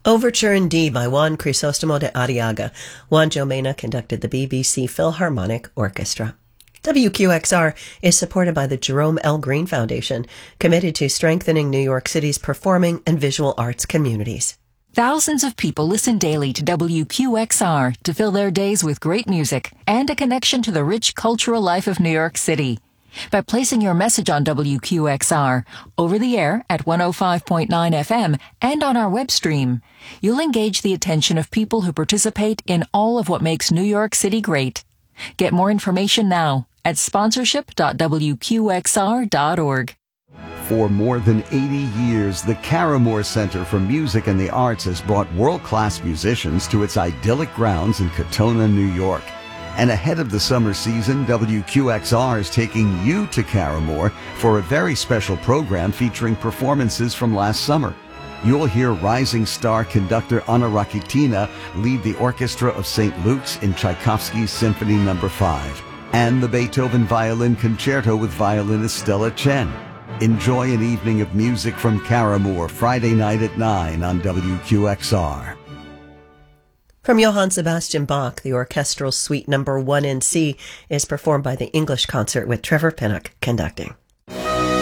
Overture in D by Juan Crisostomo de Arriaga. Juan Jomena conducted the BBC Philharmonic Orchestra. WQXR is supported by the Jerome L. Green Foundation, committed to strengthening New York City's performing and visual arts communities. Thousands of people listen daily to WQXR to fill their days with great music and a connection to the rich cultural life of New York City. By placing your message on WQXR, over the air at 105.9 FM and on our web stream, you'll engage the attention of people who participate in all of what makes New York City great. Get more information now at sponsorship.wqxr.org. For more than 80 years, the Caramore Center for Music and the Arts has brought world-class musicians to its idyllic grounds in Katonah, New York. And ahead of the summer season, WQXR is taking you to Caramore for a very special program featuring performances from last summer. You'll hear rising star conductor Anna Rakitina lead the orchestra of St. Luke's in Tchaikovsky's Symphony No. 5, and the Beethoven Violin Concerto with violinist Stella Chen. Enjoy an evening of music from Caramore Friday night at 9 on WQXR. From Johann Sebastian Bach, the orchestral suite No. 1 in C is performed by the English Concert with Trevor Pinnock conducting.